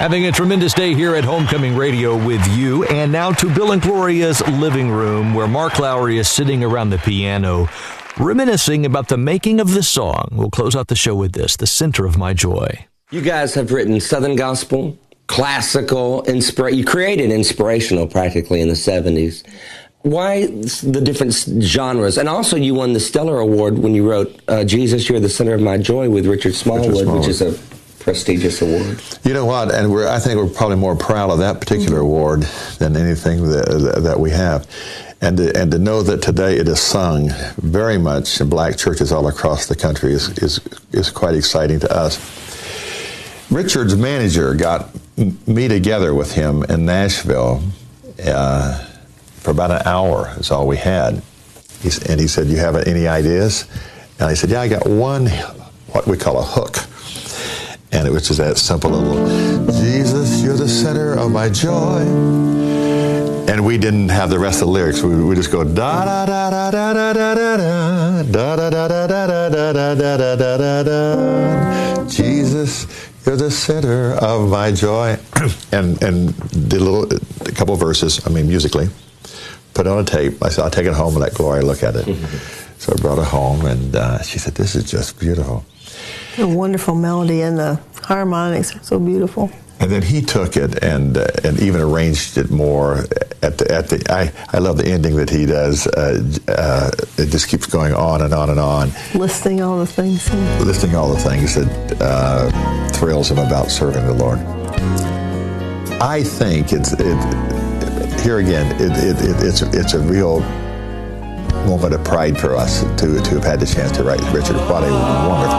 Having a tremendous day here at Homecoming Radio with you. And now to Bill and Gloria's living room, where Mark Lowry is sitting around the piano, reminiscing about the making of this song. We'll close out the show with this, The Center of My Joy. You guys have written Southern gospel, classical, you created inspirational practically in the 70s. Why the different genres? And also you won the Stellar Award when you wrote Jesus, You're the Center of My Joy with Richard Smallwood, which is a prestigious award. You know what? And I think we're probably more proud of that particular award than anything that we have. And to know that today it is sung very much in black churches all across the country is quite exciting to us. Richard's manager got me together with him in Nashville for about an hour is all we had. And he said, "You have any ideas?" And I said, "Yeah, I got one, what we call a hook." And it was just that simple little, Jesus, you're the center of my joy. And we didn't have the rest of the lyrics. We just go, da da da da da da da da da da da da da da da da da da. Jesus, you're the center of my joy. And did a couple of verses, musically. Put it on a tape. I said, I'll take it home and let Gloria look at it. So I brought it home, and she said, this is just beautiful. A wonderful melody, and the harmonics are so beautiful. And then he took it and even arranged it more. I love the ending that he does. It just keeps going on and on and on. Listing all the things. Listing all the things that thrills him about serving the Lord. I think here again, it's a real moment of pride for us to have had the chance to write Richard. What a wonderful